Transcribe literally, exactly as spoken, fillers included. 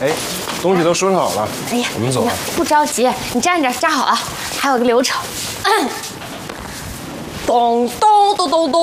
哎，东西都收拾好了。 哎呀， 我们走了。 不着急，你站着，站好了，还有个流程。咚咚咚咚咚